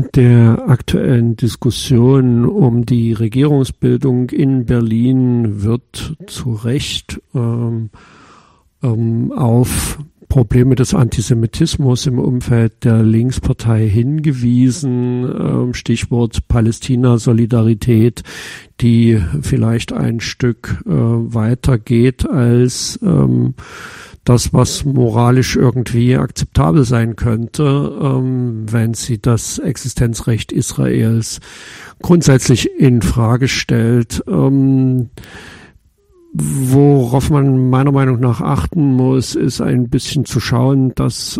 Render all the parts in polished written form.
Während der aktuellen Diskussion um die Regierungsbildung in Berlin wird zu Recht auf Probleme des Antisemitismus im Umfeld der Linkspartei hingewiesen, Stichwort Palästina-Solidarität, die vielleicht ein Stück weiter geht als das, was moralisch irgendwie akzeptabel sein könnte, wenn sie das Existenzrecht Israels grundsätzlich in Frage stellt. Worauf man meiner Meinung nach achten muss, ist ein bisschen zu schauen, dass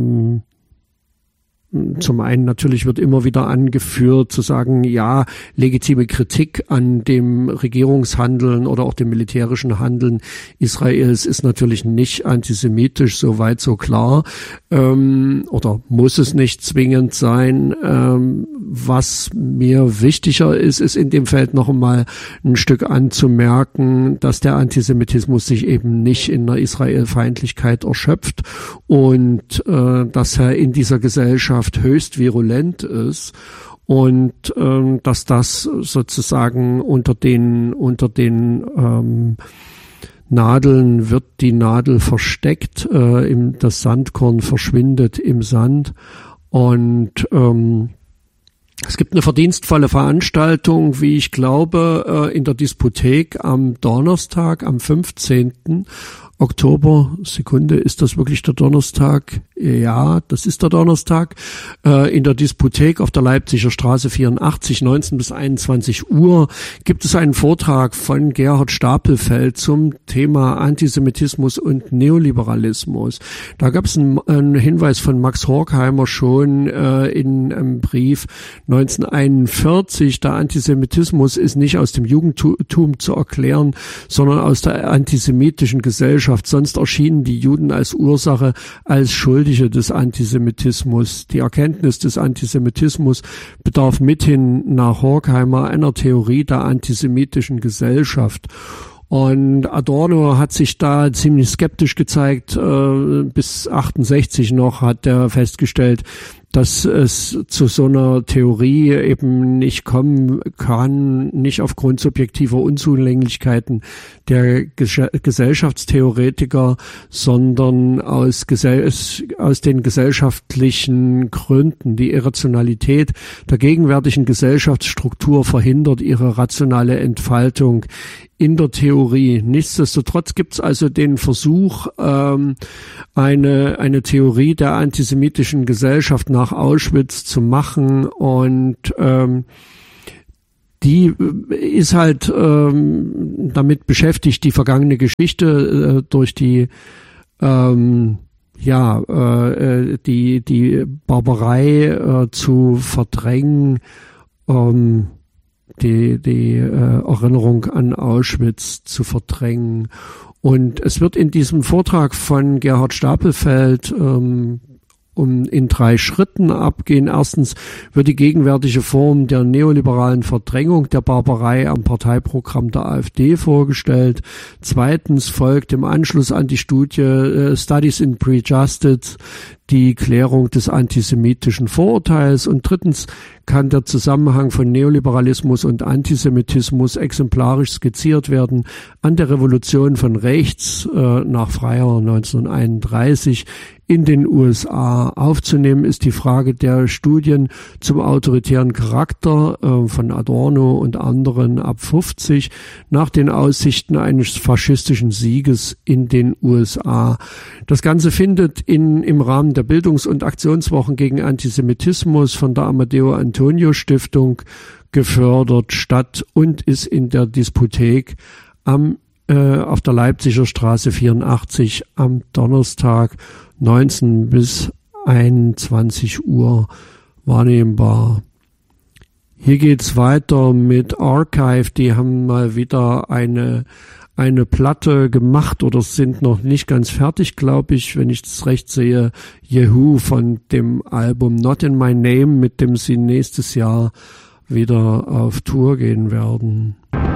zum einen natürlich wird immer wieder angeführt, zu sagen, ja, legitime Kritik an dem Regierungshandeln oder auch dem militärischen Handeln Israels ist natürlich nicht antisemitisch, soweit so klar, oder muss es nicht zwingend sein. Was mir wichtiger ist in dem Feld noch einmal ein Stück anzumerken, dass der Antisemitismus sich eben nicht in der Israelfeindlichkeit erschöpft und dass er in dieser Gesellschaft höchst virulent ist und dass das sozusagen unter den Nadeln wird die Nadel versteckt, das Sandkorn verschwindet im Sand und es gibt eine verdienstvolle Veranstaltung, wie ich glaube, in der Disputhek am Donnerstag, am 15. Oktober, Sekunde, ist das wirklich der Donnerstag? Ja, das ist der Donnerstag. In der Disputhek auf der Leipziger Straße 84, 19 bis 21 Uhr, gibt es einen Vortrag von Gerhard Stapelfeld zum Thema Antisemitismus und Neoliberalismus. Da gab es einen Hinweis von Max Horkheimer schon in einem Brief 1941. Der Antisemitismus ist nicht aus dem Judentum zu erklären, sondern aus der antisemitischen Gesellschaft. Sonst erschienen die Juden als Ursache, als Schuldige des Antisemitismus. Die Erkenntnis des Antisemitismus bedarf mithin nach Horkheimer einer Theorie der antisemitischen Gesellschaft. Und Adorno hat sich da ziemlich skeptisch gezeigt. Bis 68 noch hat er festgestellt, dass es zu so einer Theorie eben nicht kommen kann, nicht aufgrund subjektiver Unzulänglichkeiten der Gesellschaftstheoretiker, sondern aus den gesellschaftlichen Gründen. Die Irrationalität der gegenwärtigen Gesellschaftsstruktur verhindert ihre rationale Entfaltung in der Theorie. Nichtsdestotrotz gibt es also den Versuch, eine Theorie der antisemitischen Gesellschaft nach Auschwitz zu machen und die ist halt damit beschäftigt, die vergangene Geschichte durch die die Barbarei zu verdrängen, die Erinnerung an Auschwitz zu verdrängen. Und es wird in diesem Vortrag von Gerhard Stapelfeld in 3 Schritten abgehen. Erstens wird die gegenwärtige Form der neoliberalen Verdrängung der Barbarei am Parteiprogramm der AfD vorgestellt. Zweitens folgt im Anschluss an die Studie Studies in Prejustice die Klärung des antisemitischen Vorurteils und drittens kann der Zusammenhang von Neoliberalismus und Antisemitismus exemplarisch skizziert werden an der Revolution von rechts nach Freier 1931 in den USA. Aufzunehmen ist die Frage der Studien zum autoritären Charakter von Adorno und anderen ab 50 nach den Aussichten eines faschistischen Sieges in den USA. Das Ganze findet im Rahmen der Bildungs- und Aktionswochen gegen Antisemitismus von der Amadeo Antonio Stiftung gefördert statt und ist in der Disputhek auf der Leipziger Straße 84 am Donnerstag 19 bis 21 Uhr wahrnehmbar. Hier geht's weiter mit Archive. Die haben mal wieder eine Platte gemacht oder sind noch nicht ganz fertig, glaube ich, wenn ich das recht sehe. Jehu von dem Album Not in My Name, mit dem sie nächstes Jahr wieder auf Tour gehen werden.